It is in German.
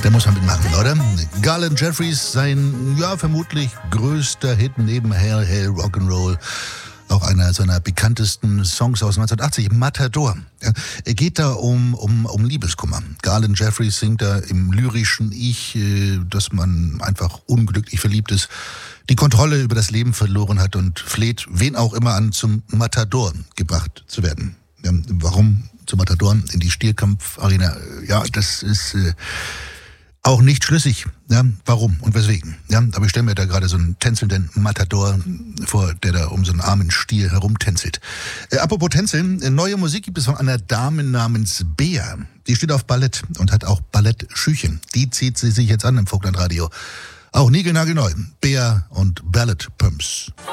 Der muss man mitmachen, oder? Garland Jeffries, sein, ja, vermutlich größter Hit neben Hail, Hail, Rock'n'Roll. Auch einer seiner bekanntesten Songs aus 1980, Matador. Er geht da um Liebeskummer. Garland Jeffries singt da im lyrischen Ich, dass man einfach unglücklich verliebt ist, die Kontrolle über das Leben verloren hat und fleht wen auch immer an, zum Matador gebracht zu werden. Warum zum Matador in die Stierkampfarena? Ja, das ist auch nicht schlüssig. Ja, warum und weswegen? Ja, aber ich stelle mir da gerade so einen tänzelnden Matador vor, der da um so einen armen Stier herumtänzelt. Apropos Tänzeln, neue Musik gibt es von einer Dame namens Bea. Die steht auf Ballett und hat auch Ballettschüchen. Die zieht sie sich jetzt an im Vogtlandradio. Auch niegelnagelneu. Bea und Ballet Pumps.